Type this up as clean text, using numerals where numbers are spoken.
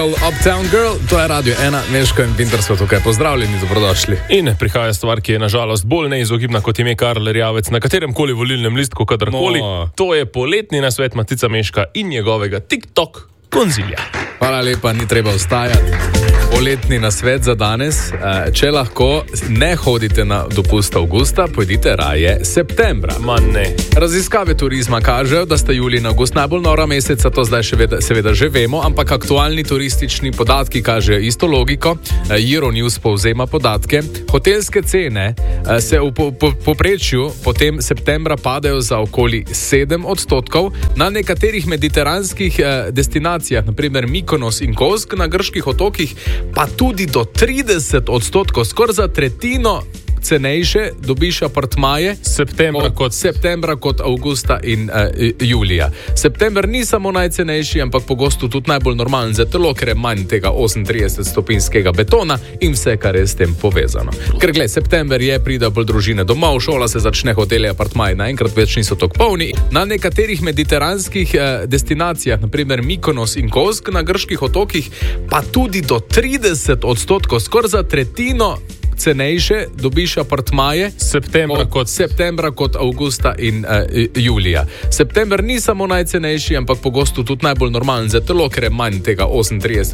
Uptown Girl, to je Radio 1, Meško in Pinter so tukaj. Pozdravljeni, dobrodošli. In prihaja stvar, ki je nažalost bolj neizogibna kot ime Karl Erjavec na katerem koli volilnem listku, kadarkoli. To je poletni nasvet Matica Meška in njegovega TikTok konzilja. Hvala lepa, ni treba vstajati. Poletni nasvet za danes. Če lahko ne hodite na dopust avgusta, pojdite raje septembra. Raziskave turizma kažejo, da sta julij in avgust najbolj nora meseca, to zdaj seveda že vemo, ampak aktualni turistični podatki kažejo isto logiko. Euronews povzema podatke. Hotelske cene se v povprečju potem septembra padajo za okoli 7%. Na nekaterih mediteranskih destinacijah, naprimer Mikonos in Kozk na grških otokih, pa tudi do 30%, skoraj za tretjino cenejše dobiš apartmaje septembra kot avgusta in julija. September ni samo najcenejši, ampak pogosto tudi najbolj normalen za telo, ker je manj tega 38-stopinjskega betona in vse, kar je s tem povezano. Ker gled, september je, pride bolj družine domov, šola se začne, hoteli, apartmaji naenkrat več niso tako polni. Na nekaterih mediteranskih destinacijah, naprimer Mikonos in Kozk na grških otokih, pa tudi do 30%, skoraj za tretjino cenejše dobiš apartmaje septembra kot avgusta in julija. September ni samo najcenejši, ampak pogosto tudi najbolj normalen za telo, ker je manj tega 38